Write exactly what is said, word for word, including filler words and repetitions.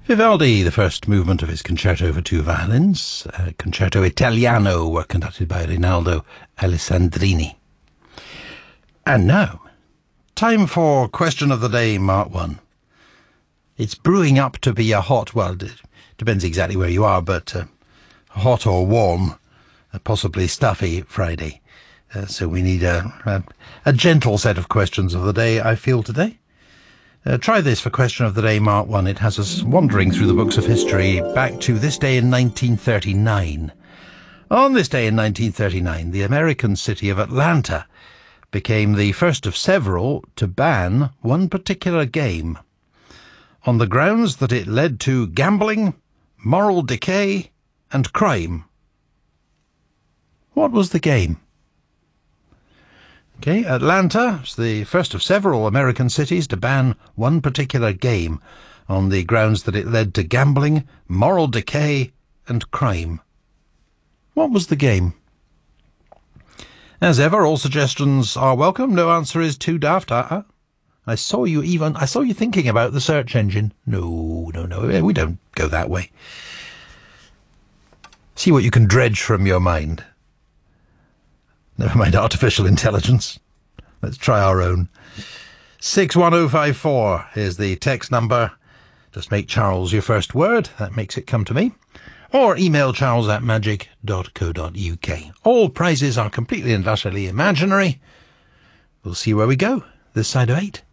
Vivaldi, the first movement of his concerto for two violins, uh, Concerto Italiano, were conducted by Rinaldo Alessandrini. And now, time for Question of the Day, Mark one. It's brewing up to be a hot, well, it depends exactly where you are, but uh, hot or warm, uh, possibly stuffy Friday. Uh, so we need a, a, a gentle set of questions of the day, I feel, today. Uh, try this for Question of the Day, Mark one. It has us wandering through the books of history back to this day in nineteen thirty-nine. On this day in nineteen thirty-nine, the American city of Atlanta became the first of several to ban one particular game, on the grounds that it led to gambling, moral decay, and crime. What was the game? Okay, Atlanta was the first of several American cities to ban one particular game on the grounds that it led to gambling, moral decay, and crime. What was the game? As ever, all suggestions are welcome. No answer is too daft. Uh-uh. I saw you even, I saw you thinking about the search engine. No, no, no, we don't go that way. See what you can dredge from your mind. Never mind artificial intelligence. Let's try our own. six one oh five four is the text number. Just make Charles your first word. That makes it come to me. Or email charles at magic dot co dot uk. All prizes are completely and utterly imaginary. We'll see where we go this side of eight.